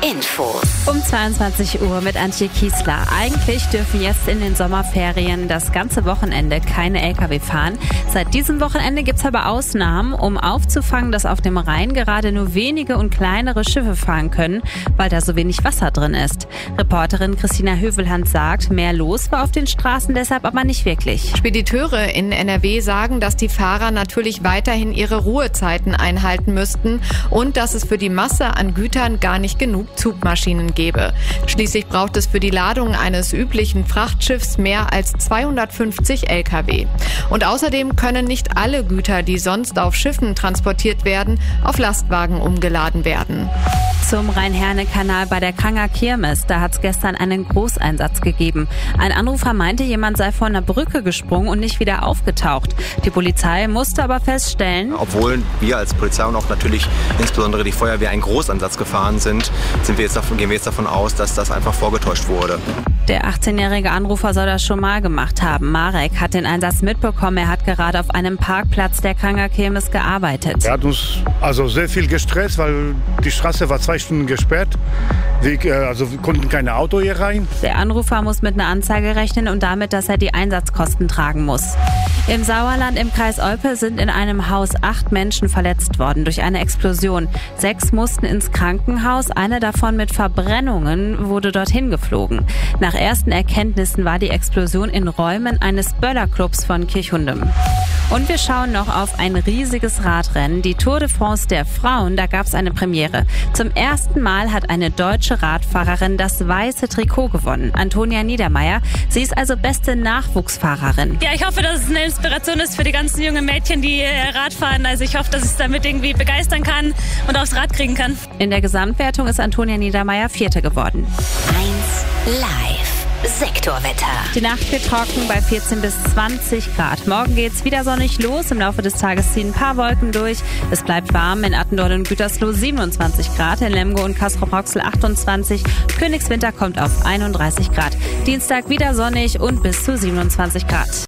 Info. Um 22 Uhr mit Antje Kiesler. Eigentlich dürfen jetzt in den Sommerferien das ganze Wochenende keine Lkw fahren. Seit diesem Wochenende gibt es aber Ausnahmen, um aufzufangen, dass auf dem Rhein gerade nur wenige und kleinere Schiffe fahren können, weil da so wenig Wasser drin ist. Reporterin Christina Hövelhand sagt, mehr los war auf den Straßen deshalb aber nicht wirklich. Spediteure in NRW sagen, dass die Fahrer natürlich weiterhin ihre Ruhezeiten einhalten müssten und dass es für die Masse an Gütern gar nicht genug Zugmaschinen gäbe. Schließlich braucht es für die Ladung eines üblichen Frachtschiffs mehr als 250 Lkw. Und außerdem können nicht alle Güter, die sonst auf Schiffen transportiert werden, auf Lastwagen umgeladen werden. Zum Rhein-Herne-Kanal bei der Kranger Kirmes. Da hat es gestern einen Großeinsatz gegeben. Ein Anrufer meinte, jemand sei von einer Brücke gesprungen und nicht wieder aufgetaucht. Die Polizei musste aber feststellen, obwohl wir als Polizei und auch natürlich insbesondere die Feuerwehr einen Großansatz gefahren sind, gehen wir jetzt davon aus, dass das einfach vorgetäuscht wurde. Der 18-jährige Anrufer soll das schon mal gemacht haben. Marek hat den Einsatz mitbekommen. Er hat gerade auf einem Parkplatz der Kranger Kirmes gearbeitet. Er hat uns also sehr viel gestresst, weil die Straße war 2 Stunden gesperrt. Wir konnten keine Auto hier rein. Der Anrufer muss mit einer Anzeige rechnen und damit, dass er die Einsatzkosten tragen muss. Im Sauerland im Kreis Olpe sind in einem Haus 8 Menschen verletzt worden durch eine Explosion. 6 mussten ins Krankenhaus, eine davon mit Verbrennungen wurde dorthin geflogen. Nach ersten Erkenntnissen war die Explosion in Räumen eines Böllerclubs von Kirchhundem. Und wir schauen noch auf ein riesiges Radrennen, die Tour de France der Frauen, da gab es eine Premiere. Zum ersten Mal hat eine deutsche Radfahrerin das weiße Trikot gewonnen, Antonia Niedermeyer. Sie ist also beste Nachwuchsfahrerin. Ja, ich hoffe, dass es eine Inspiration ist für die ganzen jungen Mädchen, die Rad fahren. Also ich hoffe, dass ich es damit irgendwie begeistern kann und aufs Rad kriegen kann. In der Gesamtwertung ist Antonia Niedermeyer 4. geworden. 1 Live. Sektorwetter. Die Nacht wird trocken bei 14 bis 20 Grad. Morgen geht's wieder sonnig los. Im Laufe des Tages ziehen ein paar Wolken durch. Es bleibt warm in Attendorn und Gütersloh 27 Grad, in Lemgo und Castrop-Rauxel 28. Königswinter kommt auf 31 Grad. Dienstag wieder sonnig und bis zu 27 Grad.